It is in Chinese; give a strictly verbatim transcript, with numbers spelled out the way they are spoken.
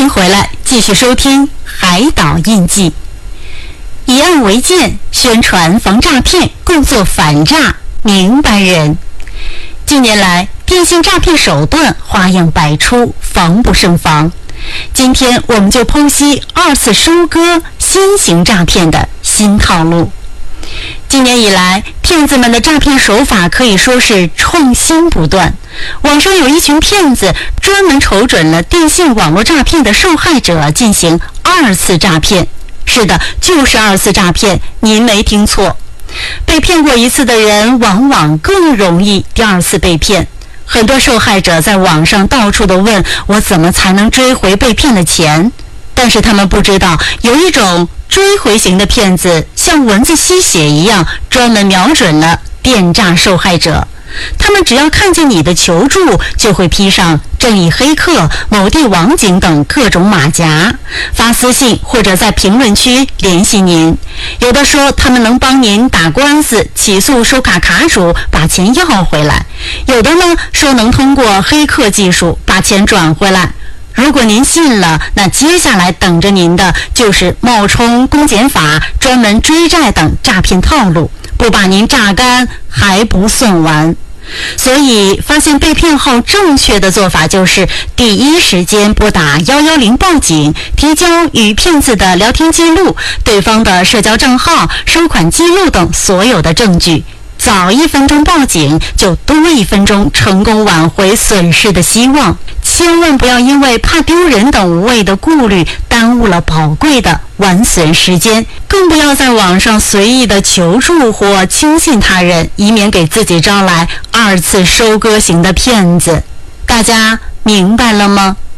回来，继续收听《海岛印记》。以案为鉴，宣传防诈骗，共做反诈明白人。近年来，电信诈骗手段花样百出，防不胜防。今天我们就剖析二次收割新型诈骗的新套路。今年以来，骗子们的诈骗手法可以说是创新不断。网上有一群骗子专门瞅准了电信网络诈骗的受害者进行二次诈骗。是的，就是二次诈骗，您没听错。被骗过一次的人往往更容易第二次被骗。很多受害者在网上到处都问我怎么才能追回被骗的钱，但是他们不知道有一种追回型的骗子像蚊子吸血一样，专门瞄准了电诈受害者。他们只要看见你的求助，就会披上正义黑客、某地网警等各种马甲，发私信或者在评论区联系您。有的说他们能帮您打官司、起诉收卡卡主，把钱要回来；有的呢说能通过黑客技术把钱转回来。如果您信了，那接下来等着您的就是冒充公检法、专门追债等诈骗套路，不把您榨干还不算完。所以发现被骗后，正确的做法就是第一时间拨打一一零报警，提交与骗子的聊天记录、对方的社交账号、收款记录等所有的证据。早一分钟报警，就多一分钟成功挽回损失的希望。千万不要因为怕丢人等无谓的顾虑，耽误了宝贵的完损时间。更不要在网上随意的求助或轻信他人，以免给自己招来二次收割型的骗子。大家明白了吗？